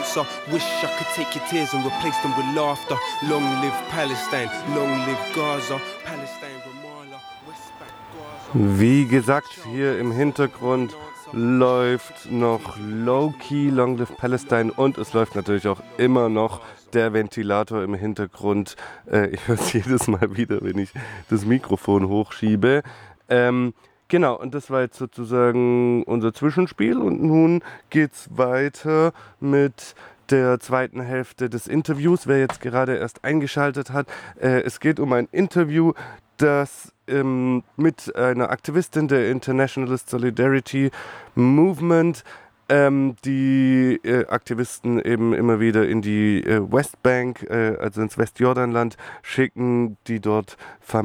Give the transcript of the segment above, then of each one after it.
answer. Wish I could take your tears and replace them with laughter. Long live Palestine, long live Gaza. Palestine, Ramallah, Westbank, Gaza. Wie gesagt, hier im Hintergrund läuft noch Low-Key, Long Live Palestine, und es läuft natürlich auch immer noch der Ventilator im Hintergrund. Ich höre es jedes Mal wieder, wenn ich das Mikrofon hochschiebe. Genau, und das war jetzt sozusagen unser Zwischenspiel, und nun geht's weiter mit der zweiten Hälfte des Interviews. Wer jetzt gerade erst eingeschaltet hat, es geht um ein Interview, das mit einer Aktivistin der Internationalist Solidarity Movement, die Aktivisten eben immer wieder in die Westbank, also ins Westjordanland schicken, die dort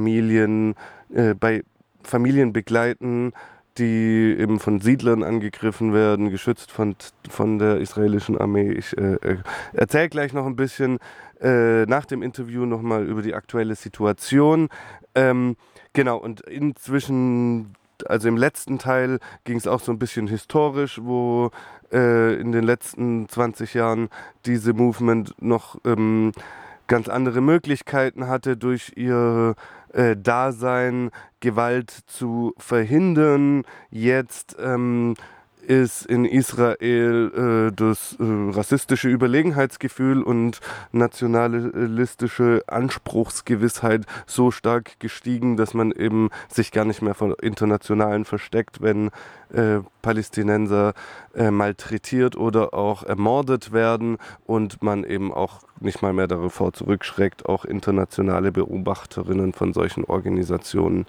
bei Familien begleiten, die eben von Siedlern angegriffen werden, geschützt von der israelischen Armee. Ich erzähle gleich noch ein bisschen nach dem Interview nochmal über die aktuelle Situation. Genau, und inzwischen, also im letzten Teil, ging es auch so ein bisschen historisch, wo in den letzten 20 Jahren diese Movement noch ganz andere Möglichkeiten hatte, durch ihr Dasein Gewalt zu verhindern. Jetzt ist in Israel das rassistische Überlegenheitsgefühl und nationalistische Anspruchsgewissheit so stark gestiegen, dass man eben sich gar nicht mehr vor Internationalen versteckt, wenn Palästinenser malträtiert oder auch ermordet werden, und man eben auch nicht mal mehr davor zurückschreckt, auch internationale Beobachterinnen von solchen Organisationen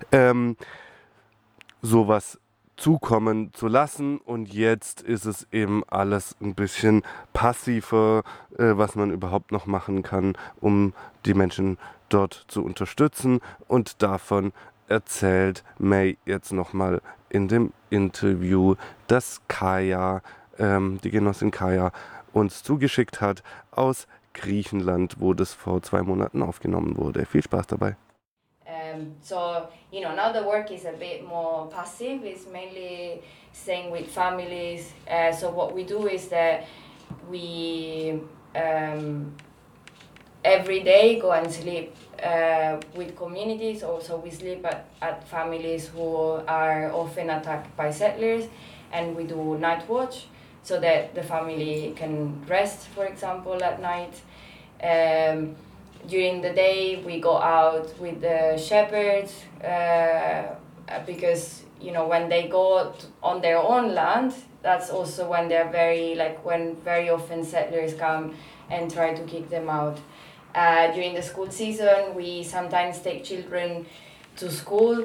sowas zukommen zu lassen. Und jetzt ist es eben alles ein bisschen passiver, was man überhaupt noch machen kann, um die Menschen dort zu unterstützen. Und davon erzählt May jetzt nochmal in dem Interview, das Kaya, die Genossin Kaya, uns zugeschickt hat aus Griechenland, wo das vor 2 Monaten aufgenommen wurde. Viel Spaß dabei. So, now the work is a bit more passive. It's mainly staying with families. So what we do is that we every day go and sleep with communities. Also, we sleep at families who are often attacked by settlers, and we do night watch so that the family can rest, for example, at night. During the day, we go out with the shepherds because, when they go on their own land, that's also when when very often settlers come and try to kick them out. During the school season, we sometimes take children to school.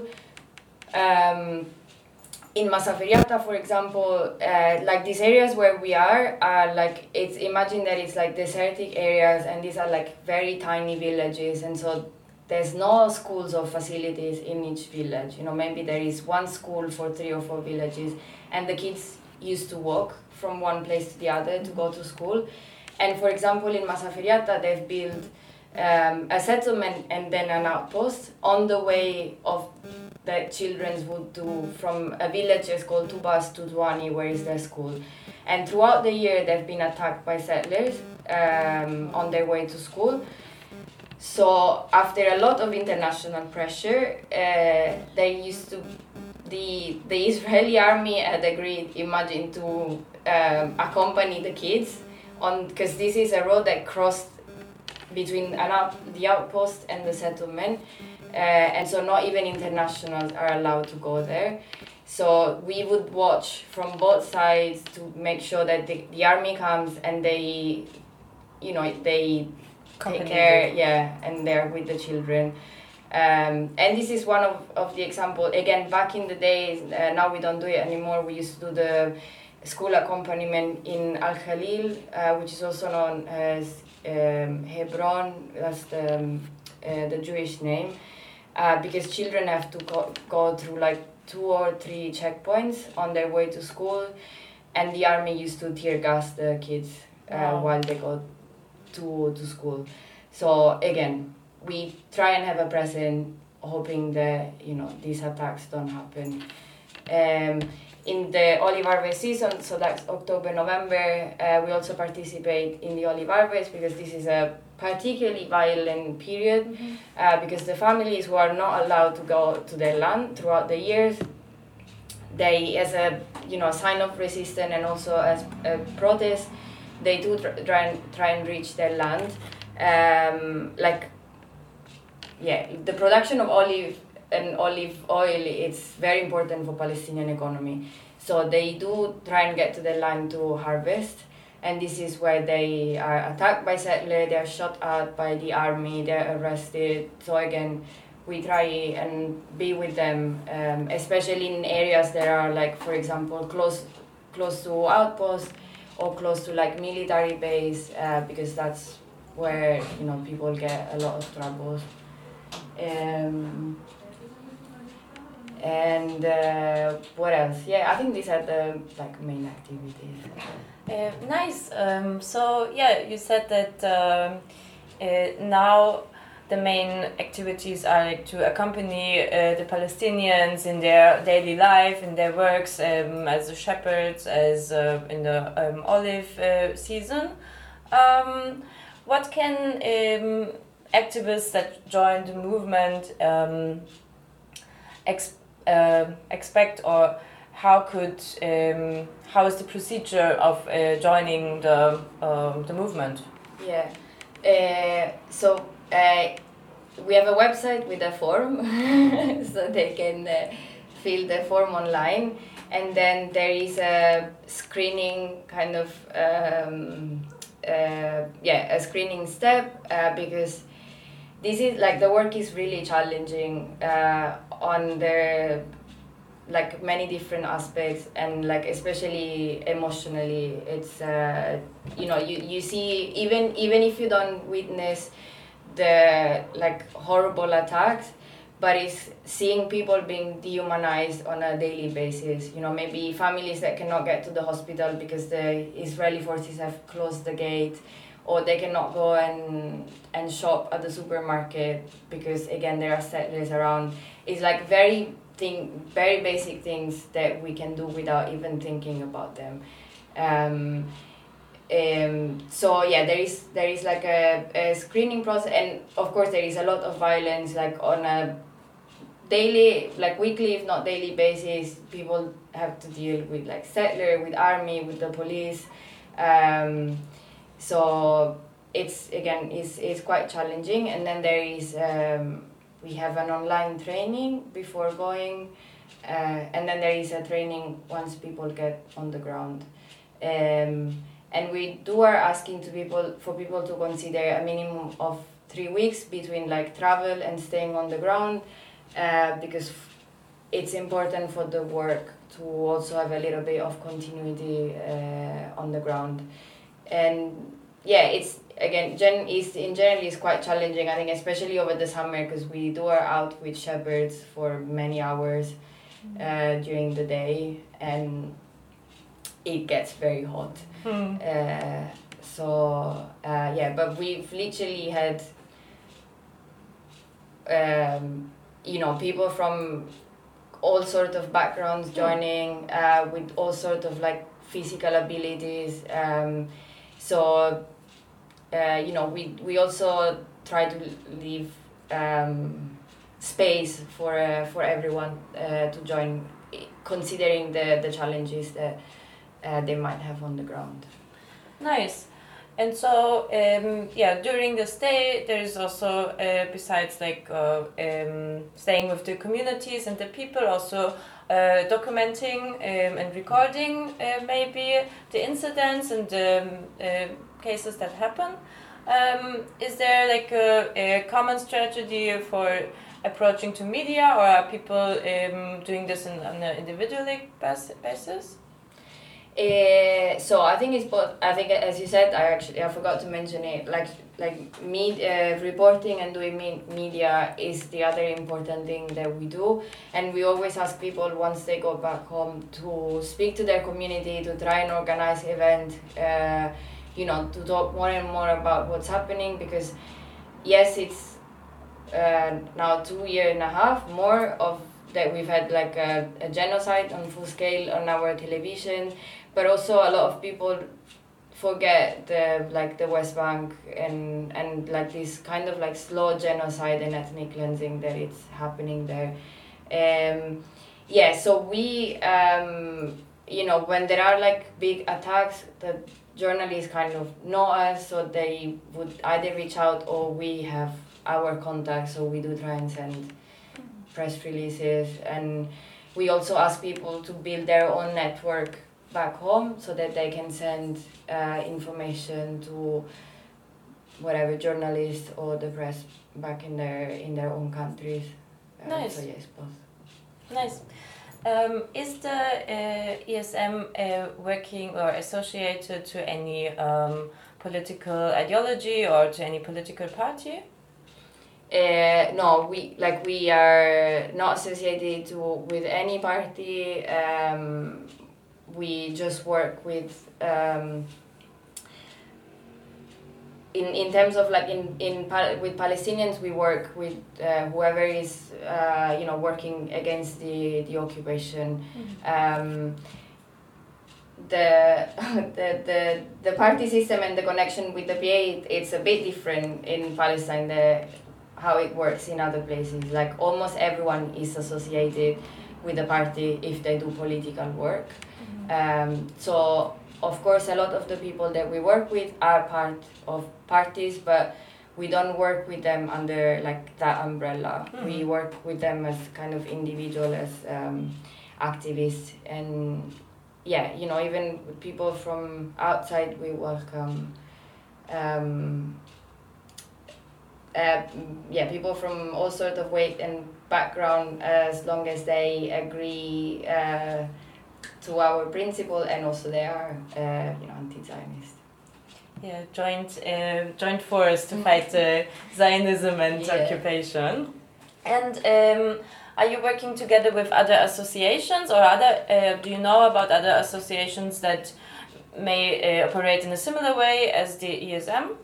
In Masaferiata, for example, these areas where we are imagine that it's like desertic areas, and these are like very tiny villages, and so there's no schools or facilities in each village. Maybe there is one school for 3 or 4 villages, and the kids used to walk from one place to the other to go to school. And for example, in Masaferiata, they've built a settlement and then an outpost on the way of that children would do from a village called Tubas to Duani, where is their school. And throughout the year, they've been attacked by settlers on their way to school. So after a lot of international pressure, the Israeli army had agreed, imagine, to accompany the kids because this is a road that crossed between the outpost and the settlement. And so not even internationals are allowed to go there. So we would watch from both sides to make sure that the army comes and they take care, and they're with the children. And this is one of the example. Again, back in the days, now we don't do it anymore. We used to do the school accompaniment in Al Khalil, which is also known as Hebron. That's the Jewish name. Because children have to go through 2 or 3 checkpoints on their way to school, and the army used to tear gas the kids while they go to school. So again, we try and have a present, hoping that these attacks don't happen. in the olive harvest season, so that's October, November, we also participate in the olive harvest because this is a particularly violent period because the families who are not allowed to go to their land throughout the years, they, as a sign of resistance and also as a protest, they do try and reach their land. The production of olive and olive oil is very important for Palestinian economy. So they do try and get to the land to harvest, and this is where they are attacked by settlers, they are shot at by the army, they are arrested. So again, we try and be with them, especially in areas that are like, for example, close to outposts or close to like military base, because that's where people get a lot of troubles. And what else? Yeah, I think these are the main activities. Nice. So yeah, you said that now the main activities are to accompany the Palestinians in their daily life, in their works as shepherds, as in the olive season. What can activists that join the movement expect, or how is the procedure of joining the movement? Yeah, so we have a website with a form, so they can fill the form online, and then there is a screening kind of a screening step because this is the work is really challenging on the many different aspects, and especially emotionally. It's you see, even if you don't witness the horrible attacks, but it's seeing people being dehumanized on a daily basis. Maybe families that cannot get to the hospital because the Israeli forces have closed the gate, or they cannot go and shop at the supermarket because again there are settlers around. It's very basic things that we can do without even thinking about them. So yeah, there is a screening process, and of course there is a lot of violence on a daily, weekly if not daily basis. People have to deal with settler, with army, with the police. So it's quite challenging, and then there is we have an online training before going, and then there is a training once people get on the ground, and we are asking for people to consider a minimum of 3 weeks between travel and staying on the ground, because it's important for the work to also have a little bit of continuity on the ground. And yeah, it's again in general is quite challenging, I think, especially over the summer, because we are out with shepherds for many hours during the day, and it gets very hot. But we've literally had people from all sorts of backgrounds joining, with all sorts of physical abilities. We also try to leave space for everyone to join, considering the challenges that they might have on the ground. Nice. And so, during the stay, there is also, besides staying with the communities and the people, also documenting and recording maybe the incidents and the cases that happen. Is there a common strategy for approaching to media, or are people doing this on an individual basis? So I think it's both. I think, as you said, I forgot to mention it. Media reporting and doing media is the other important thing that we do, and we always ask people once they go back home to speak to their community, to try and organize events, to talk more and more about what's happening, because yes, it's now 2.5 years more of that we've had like a genocide on full scale on our television, but also a lot of people forget the West Bank and like this kind of like slow genocide and ethnic cleansing that it's happening there. So we when there are like big attacks, the journalists kind of know us, so they would either reach out or we have our contacts, so we do try and send press releases, and we also ask people to build their own network back home so that they can send information to whatever journalists or the press back in their own countries. Nice. So yes, both. Nice. Is the ESM working or associated to any political ideology or to any political party? No, we are not associated with any party. We just work with in terms of like with Palestinians, we work with whoever is working against the occupation. The party system and the connection with the PA, it's a bit different in Palestine. How it works in other places, like almost everyone is associated with the party if they do political work. So of course a lot of the people that we work with are part of parties, but we don't work with them under like that umbrella. We work with them as kind of individual, as activists, and even with people from outside we welcome people from all sorts of weight and background, as long as they agree to our principle and also they are anti-Zionist. Yeah, joint force to fight Zionism and occupation. And are you working together with other associations, or do you know about other associations that may operate in a similar way as the ESM?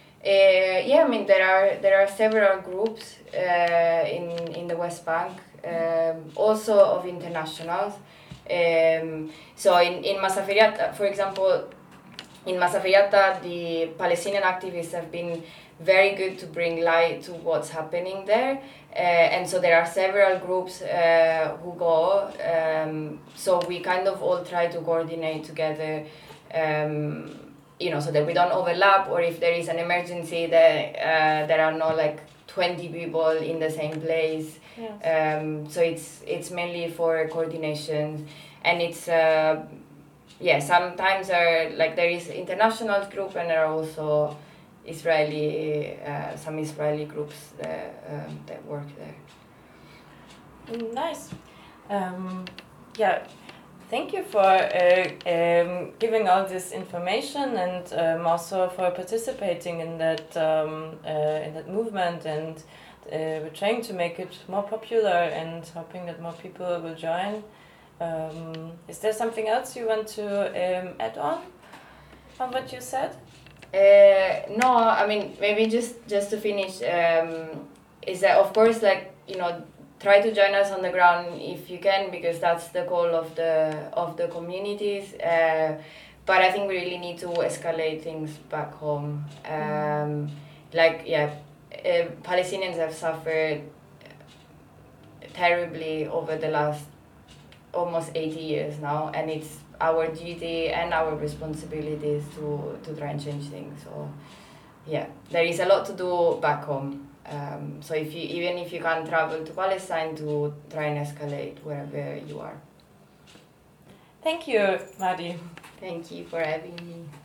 There are several groups in the West Bank, also of internationals. So in Masaferiata, for example, in Masaferiata, the Palestinian activists have been very good to bring light to what's happening there. And so there are several groups who go. So we kind of all try to coordinate together. So that we don't overlap, or if there is an emergency, that there are not like 20 people in the same place. Yes. So it's mainly for coordination, and it's sometimes there is international group, and there are also some Israeli groups that work there. Nice. Thank you for giving all this information, and also for participating in that movement, and we're trying to make it more popular and hoping that more people will join. Is there something else you want to add on what you said? No, I mean, maybe just to finish, is that of course, try to join us on the ground if you can, because that's the goal of the communities. But I think we really need to escalate things back home. Palestinians have suffered terribly over the last almost 80 years now, and it's our duty and our responsibilities to try and change things. So there is a lot to do back home. So even if you can't travel to Palestine, to try and escalate wherever you are. Thank you, Madi. Thank you for having me.